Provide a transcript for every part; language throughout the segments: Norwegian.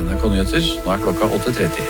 NRK Nyheter, nå klokka 8:30.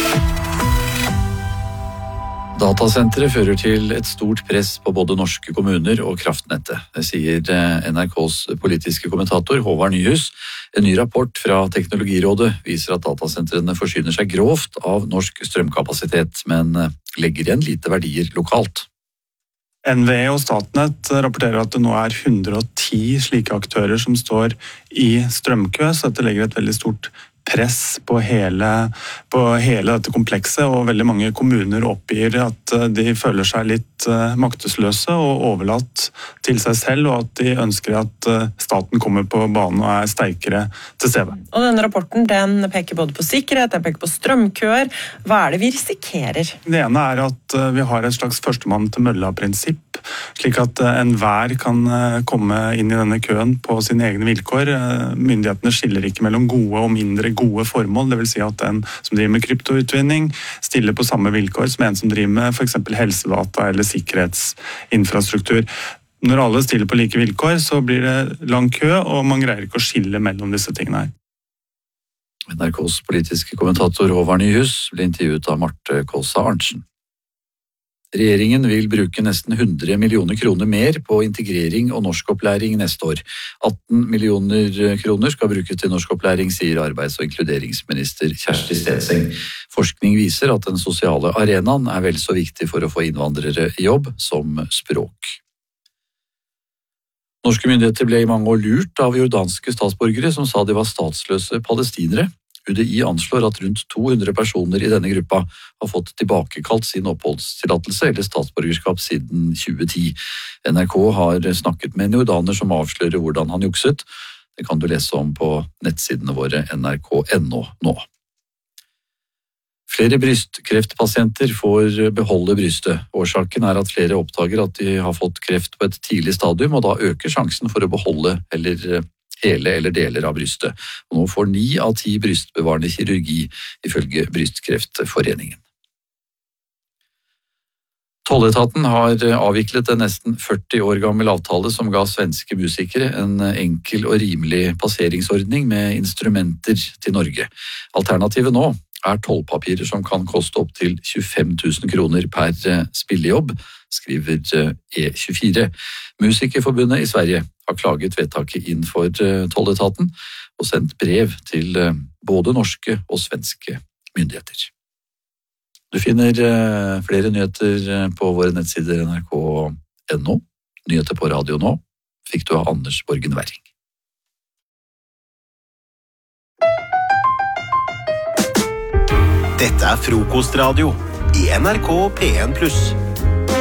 Datasenteret fører til et stort press på både norske kommuner og kraftnettet. Det sier NRKs politiske kommentator Håvard Nyhus. En ny rapport fra Teknologirådet viser at datasentrene forsyner seg grovt av norsk strømkapasitet, men legger igjen lite verdier lokalt. NVE og Statnett rapporterer at det nå 110 slike aktører som står i strømkø, så dette legger et veldig stort press på hele dette komplekset, og veldig mange kommuner oppgir at de føler seg litt maktesløse og overlatt til seg selv, og at de ønsker at staten kommer på banen og sterkere til stede. Og denne rapporten den peker både på sikkerhet, den peker på strømkøer. Hva det vi risikerer? Det ene at vi har et slags førstemann til mølla-prinsipp, slik at enhver kan komme inn i denne køen på sine egne vilkår. Myndighetene skiller ikke mellom gode og mindre gode formål, det vil si at en som driver med kryptoutvinning stiller på samme vilkår som en som driver med for eksempel helsedata eller sikkerhetsinfrastruktur. Når alle stiller på like vilkår, så blir det lang kø, og man greier ikke å skille mellom disse tingene her. NRKs politiske kommentator Håvard Nyhus ble intervjuet av Marte Kåsa Arntzen. Regjeringen vil bruke nesten 100 millioner kroner mer på integrering og norskopplæring neste år. 18 millioner kroner skal brukes til norskopplæring, sier arbeids- og inkluderingsminister Kjersti Stenseng. Forskning viser at den sosiale arenaen vel så viktig for å få innvandrere i jobb som språk. Norske myndigheter ble i mange år lurt av jordanske statsborgere som sa de var statsløse palestinere. UDI anslår at rundt 200 personer i denne gruppa har fått tilbakekalt sin oppholdstillatelse eller statsborgerskap siden 2010. NRK har snakket med en jordaner som avslører hvordan han jukset. Det kan du lese om på nettsidene våre nrk.no nå. Flere brystkreftpasienter får beholde brystet. Årsaken at flere oppdager at de har fått kreft på et tidlig stadium, og da øker sjansen for å beholde hele eller deler av brystet. Og nå får 9 av 10 brystbevarende kirurgi, ifølge Brystkreftforeningen. Tolletaten har avviklet en nesten 40 år gammel avtale som ga svenske musikere en enkel og rimelig passeringsordning med instrumenter til Norge. Alternativet nå tollpapirer som kan koste opp til 25 000 kroner per spillejobb, skriver E24. Musikerforbundet i Sverige har klaget vedtaket inn for tolletaten og sendt brev til både norske og svenske myndigheter. Du finner flere nyheter på våre nettsider nrk.no. Nyheter på radio nå fikk du av Anders Borgen Werring. Dette frokostradio i NRK P1+.